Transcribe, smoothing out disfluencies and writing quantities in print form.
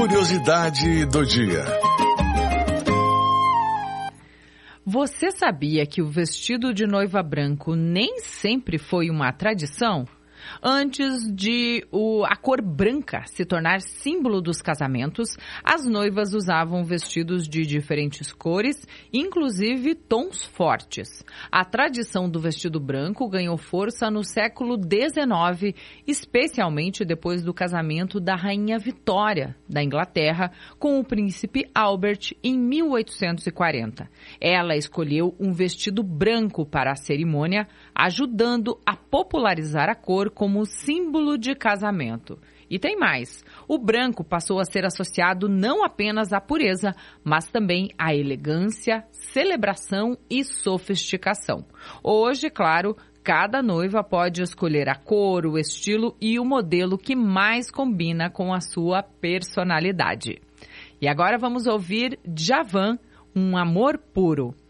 Curiosidade do dia. Você sabia que o vestido de noiva branco nem sempre foi uma tradição? Antes de a cor branca se tornar símbolo dos casamentos, as noivas usavam vestidos de diferentes cores, inclusive tons fortes. A tradição do vestido branco ganhou força no século XIX, especialmente depois do casamento da Rainha Vitória, da Inglaterra, com o príncipe Albert em 1840. Ela escolheu um vestido branco para a cerimônia, ajudando a popularizar a cor como símbolo de casamento. E tem mais. O branco passou a ser associado não apenas à pureza, mas também à elegância, celebração e sofisticação. Hoje, claro, cada noiva pode escolher a cor, o estilo e o modelo que mais combina com a sua personalidade. E agora vamos ouvir Djavan, Um Amor Puro.